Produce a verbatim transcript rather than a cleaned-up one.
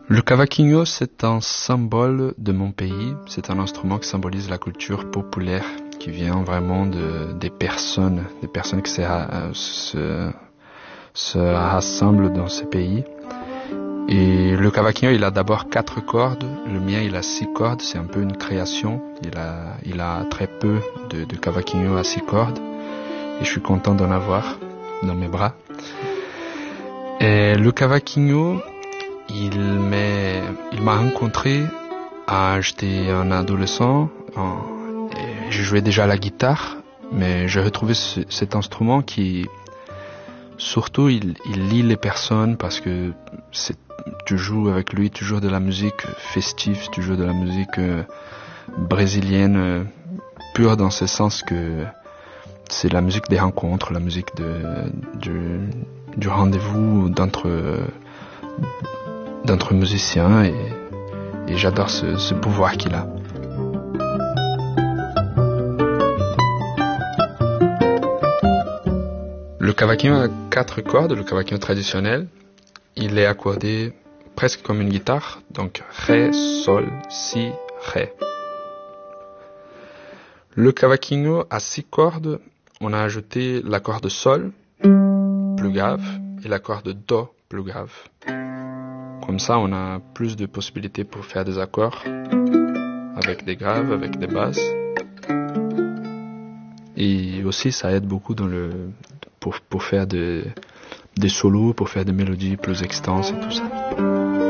Le cavaquinho, c'est un symbole de mon pays. C'est un instrument qui symbolise la culture populaire, qui vient vraiment de, des personnes, des personnes qui se, se, se rassemblent dans ce pays. Et le cavaquinho, il a d'abord quatre cordes. Le mien, il a six cordes. C'est un peu une création. Il a, il a très peu de, de cavaquinho à six cordes. Et je suis content d'en avoir dans mes bras. Et le cavaquinho, il m'a, il m'a rencontré à, j'étais un adolescent. En, je jouais déjà à la guitare, mais j'ai retrouvé ce, cet instrument qui, surtout, il, il lie les personnes parce que c'est, tu joues avec lui, tu joues de la musique festive, tu joues de la musique euh, brésilienne, euh, pure dans ce sens que c'est la musique des rencontres, la musique de, du, du rendez-vous d'entre, euh, d'entre musiciens et, et j'adore ce, ce pouvoir qu'il a. Le cavaquinho a quatre cordes, le cavaquinho traditionnel. Il est accordé presque comme une guitare, donc Ré, Sol, Si, Ré. Le cavaquinho a six cordes. On a ajouté la corde Sol, plus grave, et la corde Do, plus grave. Comme ça, on a plus de possibilités pour faire des accords avec des graves, avec des basses. Et aussi, ça aide beaucoup dans le, pour, pour faire des, des solos, pour faire des mélodies plus extenses et tout ça.